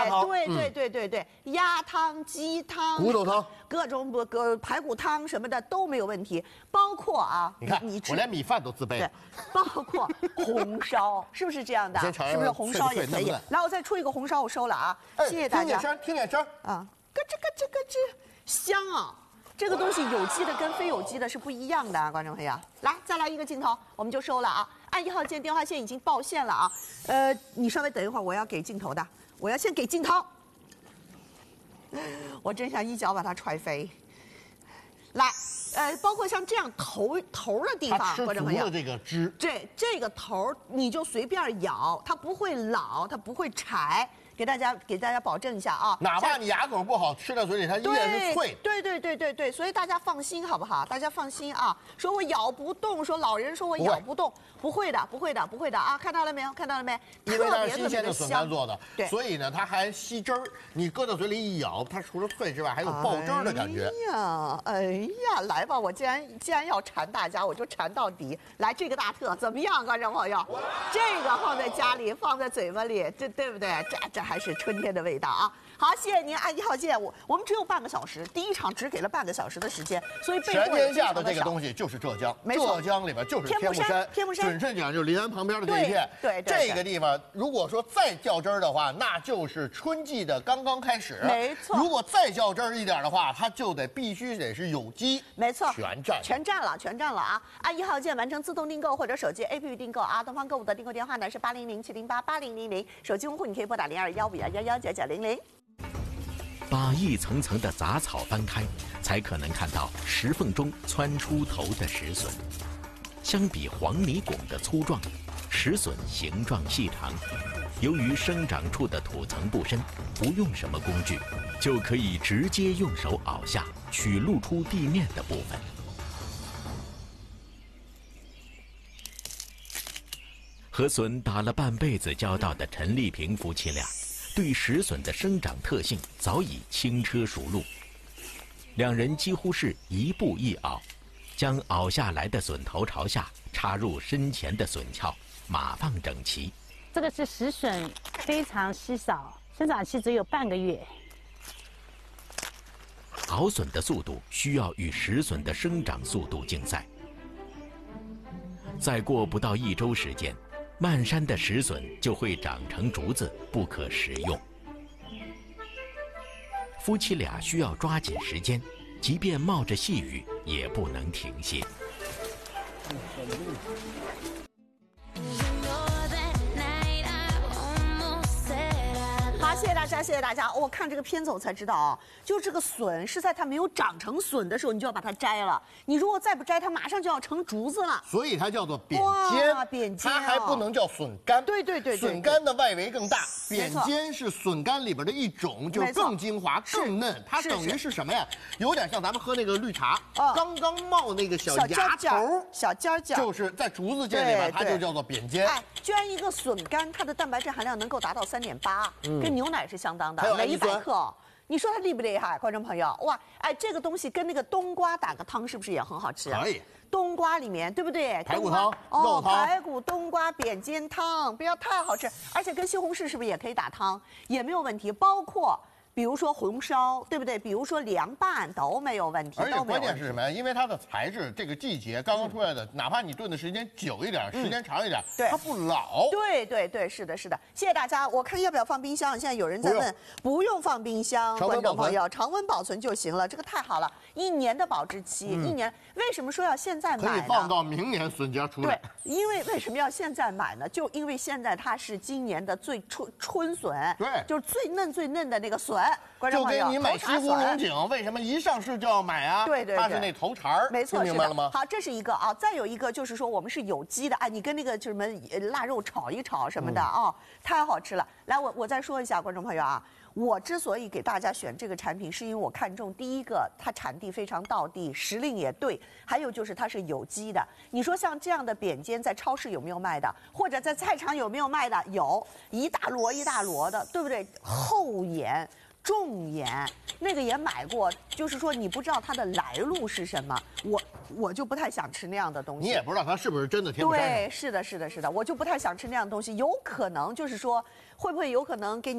汤， 对，鸭汤、鸡汤、 骨头汤， 各种排骨汤什么的都没有问题，包括啊， 你看我连米饭都自备， 对，包括红烧，是不是这样的？是不是红烧也可以？来，我再出一个红烧，我收了啊，谢谢大家。 听点声啊，咯吱咯吱咯吱，香啊！这个东西有机的跟非有机的是不一样的啊，观众朋友。来，再来一个镜头，我们就收了啊。按1号键电话线已经报线了啊。你稍微等一会儿，我要给镜头的，我要先给镜头。我真想一脚把它踹飞。来，包括像这样头的地方，观众朋友， 这个汁， 这个头你就随便咬，它不会老，它不会柴。给大家保证一下啊， 哪怕你牙口不好，吃到嘴里它依然是脆。 对，所以大家放心好不好？大家放心啊，说我咬不动，说老人说我咬不动，不会的啊！看到了没有？ 因为它是新鲜的笋干做的， 对， 所以呢它还吸汁儿，你搁到嘴里一咬，它除了脆之外还有爆汁儿的感觉。 哎呀，来吧，我既然要馋大家，我就馋到底。来，这个大特怎么样，观众朋友？这个放在家里，放在嘴巴里，这对不对？这还是春天的味道啊！好，谢谢您，按1号键，我们只有半个小时，第一场只给了半个小时的时间，所以全天下的这个东西就是浙江，浙江里边就是天目山，准确讲就是临安旁边的这一片。 对， 这个地方如果说再较真儿的话，那就是春季的刚刚开始。 没错， 如果再较真儿一点的话，它就必须得是有机。 没错， 全占了啊！按1号键完成自动订购或者手机 APP 订购啊！东方购物的订购电话呢是800-708-8000，手机用户你可以拨打0215119900。 把一层层的杂草翻开，才可能看到石缝中窜出头的石笋。相比黄泥拱的粗壮，石笋形状细长。由于生长处的土层不深，不用什么工具，就可以直接用手拗下，取露出地面的部分。和笋打了半辈子交道的陈丽萍夫妻俩，对石笋的生长特性早已轻车熟路。两人几乎是一步一拗，将拗下来的笋头朝下插入身前的笋鞘，码放整齐。 这个是石笋，非常稀少，生长期只有半个月。 熬笋的速度需要与石笋的生长速度竞赛。再过不到1周时间，漫山的石笋就会长成竹子，不可食用。夫妻俩需要抓紧时间，即便冒着细雨，也不能停歇。 好，谢谢大家。我看这个片子我才知道啊，就这个笋是在它没有长成笋的时候，你就要把它摘了。你如果再不摘，它马上就要成竹子了。 所以它叫做扁尖， 扁尖， 它还不能叫笋干。 对， 笋干的外围更大，扁尖是笋干里边的一种，就更精华、更嫩。它等于是什么呀？有点像咱们喝那个绿茶，刚刚冒那个小芽头、 小尖尖， 就是在竹子界里边，它就叫做扁尖。 居然一个笋干，它的蛋白质含量能够达到3.8，跟牛奶是相当的，每100克。你说它厉不厉害，观众朋友？哇，这个东西跟那个冬瓜打个汤，是不是也很好吃？ 可以。 冬瓜里面对不对？ 排骨汤、肉汤、 排骨冬瓜扁尖汤，不要太好吃，而且跟西红柿是不是也可以打汤，也没有问题。包括比如说红烧，对不对？比如说凉拌都没有问题。 而且关键是什么呀？因为它的材质，这个季节刚刚出来的，哪怕你炖的时间久一点，时间长一点，它不老。 对，是的。谢谢大家。我看要不要放冰箱？现在有人在问，不用放冰箱，观众朋友，常温保存就行了。这个太好了，1年的保质期，1年。为什么说要现在买呢？ 可以放到明年笋家出来。 对，因为为什么要现在买呢？就因为现在它是今年的最春笋， 对， 就是最嫩的那个笋。 就跟你买西湖龙井，为什么一上市就要买啊？ 对， 它是那头茬儿， 没错， 明白了吗？ 好，这是一个啊，再有一个就是说我们是有机的，你跟那个什么腊肉炒一炒什么的太好吃了。来，我再说一下，观众朋友啊。我之所以给大家选这个产品，是因为我看中第一个，它产地非常道地，时令也对，还有就是它是有机的。你说像这样的扁尖，在超市有没有卖的？或者在菜场有没有卖的？有，一大摞的，对不对？厚盐。重盐，那个也买过，就是说你不知道它的来路是什么，我就不太想吃那样的东西。 你也不知道它是不是真的天目山。 对，是的，我就不太想吃那样的东西，有可能就是说，会不会有可能给你。